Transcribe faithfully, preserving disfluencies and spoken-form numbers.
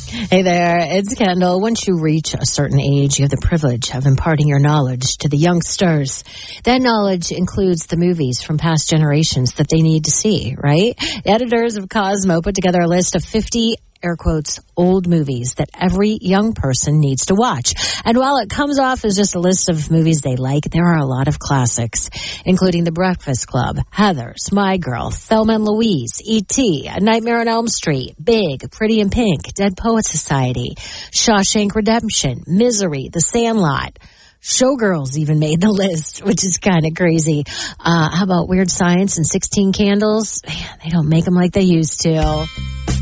Hey there, it's Kendall. Once you reach a certain age, you have the privilege of imparting your knowledge to the youngsters. That knowledge includes the movies from past generations that they need to see, right? The editors of Cosmo put together a list of fifty air quotes, old movies that every young person needs to watch. And while it comes off as just a list of movies they like, there are a lot of classics, including The Breakfast Club, Heathers, My Girl, Thelma and Louise, E T, A Nightmare on Elm Street, Big, Pretty in Pink, Dead Poets Society, Shawshank Redemption, Misery, The Sandlot. Showgirls even made the list, which is kind of crazy. Uh, how about Weird Science and sixteen Candles? Man, they don't make them like they used to.